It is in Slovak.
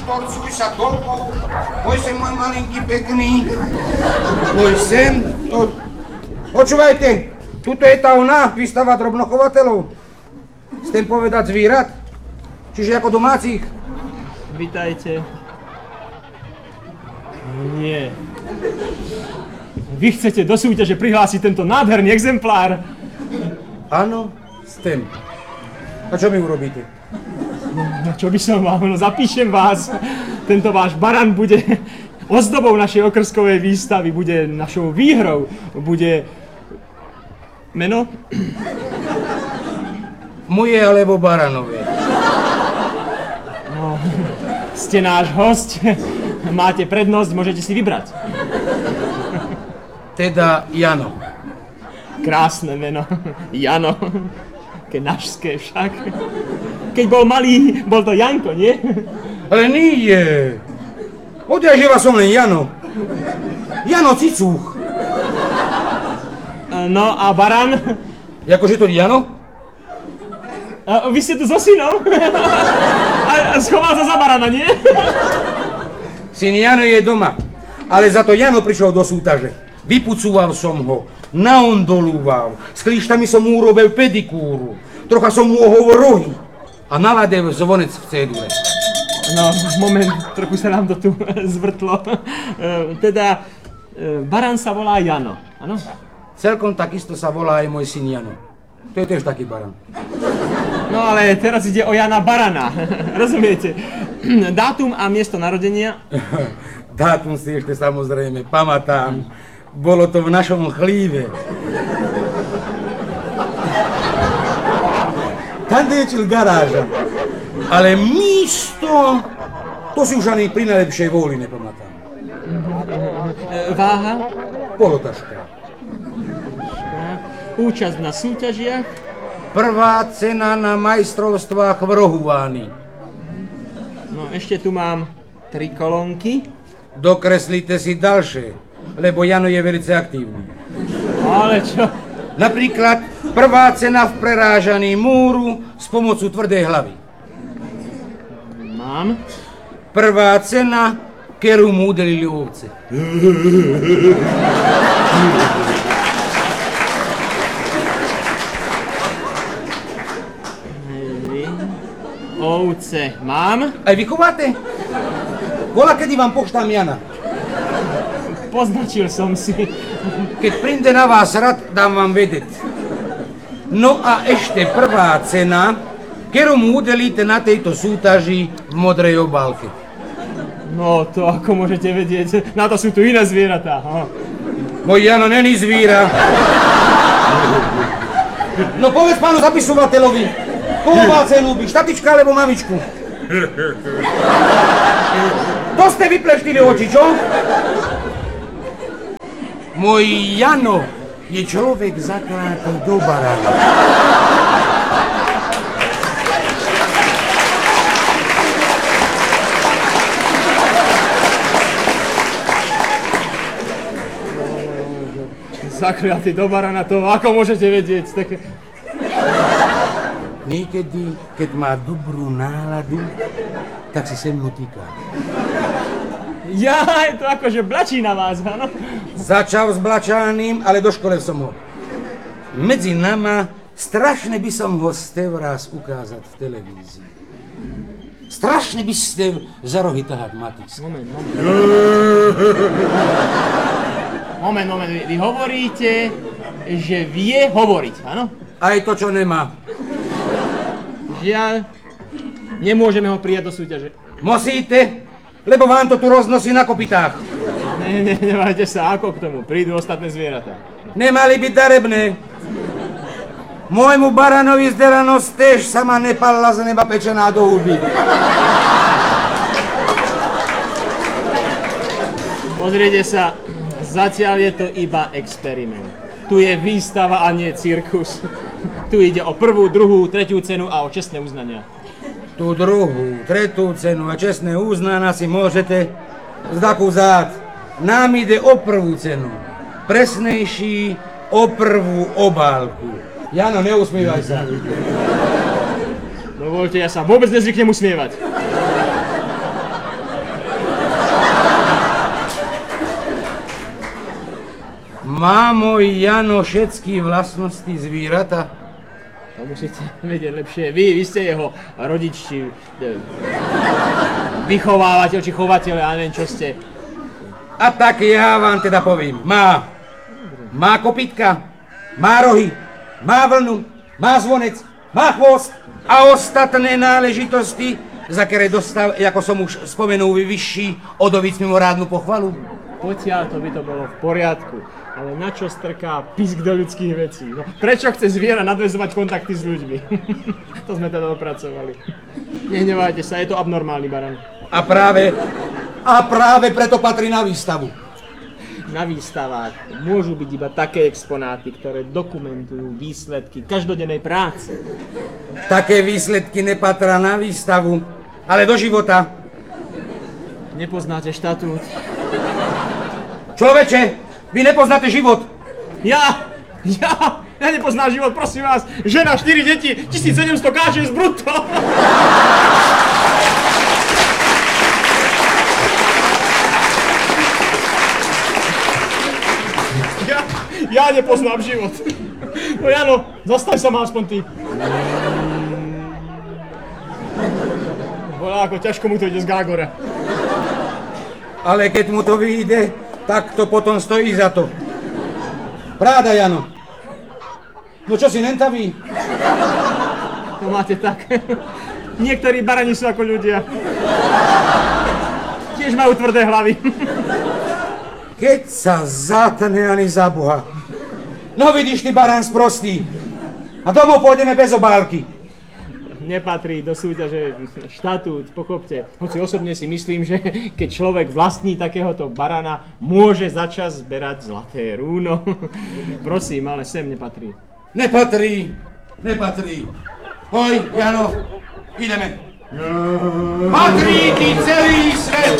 Porcuj sa toľko. Poď sem, môj malinký pekný. Poď sem. Počúvajte, tuto je tá ona, výstava drobnochovateľov. Chcem povedať zvírat, čiže ako domácich. Vítajte. Nie. Vy chcete do súťaže prihlásiť tento nádherný exemplár? Áno, chcem. A čo mi urobíte? No čo by som vám, no zapíšem vás. Tento váš baran bude ozdobou našej okrskovej výstavy, bude našou výhrou, bude... Meno? Moje alebo baranové? No, ste náš hosť, máte prednosť, môžete si vybrať. Teda Jano. Krásne meno, Jano. Kenažské však. Keď bol malý, bol to Janko, nie? Ale nie. Odjaživa som len Jano. Jano Cicuch. No a baran? Jakože to Jano? Vy ste tu so synom? A schoval sa za barana, nie? Syn Jano je doma, ale za to Jano prišiel do súťaže. Vypucúval som ho, naondolúval, s klíštami som mu urobil pedikúru, trocha som mu ohovol rohy a naladil zvonec v cédule. No, moment, trochu sa nám to tu zvrtlo. Teda, baran sa volá Jano, áno? Celkom takisto sa volá aj môj syn Jano. To je tiež taký baran. No ale teraz ide o Jana Barana, rozumiete? Dátum a miesto narodenia? Dátum si ešte samozrejme pamätám. Bolo to v našom chlíve. Tam liečil garáža. Ale místo, to si už ani pri najlepšej vôli nepamätám. Váha? Polotaška. Účasť na súťažiach? Prvá cena na majstrovstvách v Rohuváni. No ešte tu mám 3 kolónky. Dokreslite si ďalšie, lebo Jano je veľmi aktívny. Ale čo? Napríklad prvá cena v prerážaní múru s pomocou tvrdej hlavy. Mám. Prvá cena, ktorú mu udelili ovce. Ovce mám. Aj vy chováte? Bola, kedy vám poštám Jana. Poznačil som si. Keď príde na vás rad, dám vám vedieť. No a ešte prvá cena, ktorú mu udelíte na tejto súťaži v modrej obálke. No to ako môžete vedieť, na to sú tu iné zvieratá. Môj Jano není zvíra. No povedz pánu zapisovateľovi, koho válce ľúbiš, tatička alebo mamičku? To ste vypleštili oči, čo? Môj Jano je človek zaklátý do barana. Zakliatý do barana, to ako môžete vedieť? Tak... Niekedy, keď má dobrú náladu, tak si se mnou týka. Jaj, to akože blačí na vás, áno? Začal s blačáným, ale doškolil som ho. Medzi nama strašne by som ho ste raz ukázať v televízii. Strašne by ste za rohy tahať Matis. Moment, vy hovoríte, že vie hovoriť, áno? Aj to, čo nemá. Žiaľ, nemôžeme ho prijať do súťaže. Musíte, lebo vám to tu roznosí na kopytách. Nemajte sa, ako k tomu, prídu ostatné zvieratá. Nemali byť darebné. Môjmu baranovi zderanosť tiež sama nepalila z neba pečená do huby. Pozrite sa, zatiaľ je to iba experiment. Tu je výstava a nie cirkus. Tu ide o prvú, druhú, tretiu cenu a o čestné uznania. Tú druhú, tretú cenu a čestné uznania si môžete zdaku vzáť. Nám ide o prvú cenu. Presnejší o prvú obálku. Jano, neusmievaj sa. Dovoľte, ja sa vôbec nezvyknem usmievať. Má môj Jano všetky vlastnosti zvírata? To musíte vedieť lepšie. Vy ste jeho rodič, či vychovávateľ, či chovateľ, ja neviem, čo ste. A tak ja vám teda poviem. Má kopytka, má rohy, má vlnu, má zvonec, má chvost a ostatné náležitosti, za ktoré dostal, ako som už spomenul, vyšší odovic mimorádnu pochvalu. Potiaľ to by to bolo v poriadku. Ale na čo strká pisk do ľudských vecí? No, prečo chce zviera nadväzovať kontakty s ľuďmi? To sme teda opracovali. Nehnevajte sa, je to abnormálny baran. A práve preto patrí na výstavu. Na výstavách môžu byť iba také exponáty, ktoré dokumentujú výsledky každodennej práce. Také výsledky nepatria na výstavu, ale do života. Nepoznáte štatút? Človeče, vy nepoznáte život. Ja nepoznám život, prosím vás. Žena, 4 deti, 1700 káže z brutto. Ja nepoznám život. No Jano, zastaň sa ma aspoň ty. Volá, ako ťažko mu to ide z Gágora. Ale keď mu to vyjde, tak to potom stojí za to. Pravda, Jano. No čo si nentavý? To máte tak. Niektorí barani sú ako ľudia. Tiež majú tvrdé hlavy. Keď sa zatne ani za Boha. No vidíš, ty barán sprostý. A domov pôjdeme bez obálky. Nepatrí do súťaže štatút, pochopte. Hoci osobne si myslím, že keď človek vlastní takéhoto barana, môže začas zberať zlaté rúno. Prosím, ale sem nepatrí. Nepatrí. Hoj, Jano, ideme. Patrí ti celý svet.